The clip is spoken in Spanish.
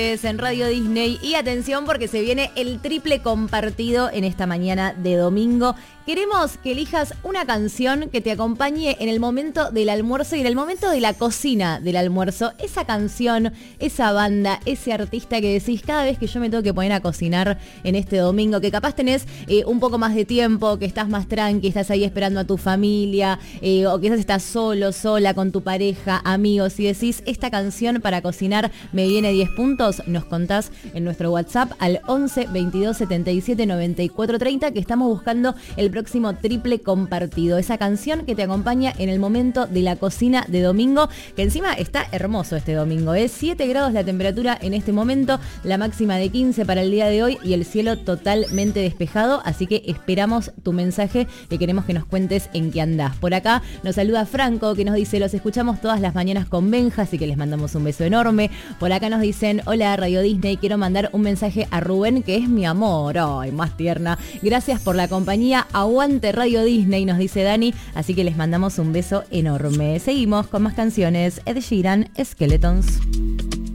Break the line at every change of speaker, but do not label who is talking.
En Radio Disney y atención porque se viene el triple compartido en esta mañana de domingo. Queremos que elijas una canción que te acompañe en el momento del almuerzo y en el momento de la cocina del almuerzo. Esa canción, esa banda, ese artista que decís cada vez que yo me tengo que poner a cocinar en este domingo, que capaz tenés un poco más de tiempo, que estás más tranqui, estás ahí esperando a tu familia, o quizás estás solo, sola, con tu pareja, amigos, y decís, esta canción para cocinar me viene 10 puntos, nos contás en nuestro WhatsApp al 11 22 77 94 30 que estamos buscando el próximo triple compartido. Esa canción que te acompaña en el momento de la cocina de domingo, que encima está hermoso este domingo. 7 grados la temperatura en este momento, la máxima de 15 para el día de hoy y el cielo totalmente despejado, así que esperamos tu mensaje y queremos que nos cuentes en qué andás. Por acá nos saluda Franco que nos dice, los escuchamos todas las mañanas con Benja, así que les mandamos un beso enorme. Por acá nos dicen, hola Radio Disney, quiero mandar un mensaje a Rubén que es mi amor. Ay, más tierna. Gracias por la compañía. Aguante Radio Disney, nos dice Dani, así que les mandamos un beso enorme. Seguimos con más canciones. Ed Sheeran, Skeletons.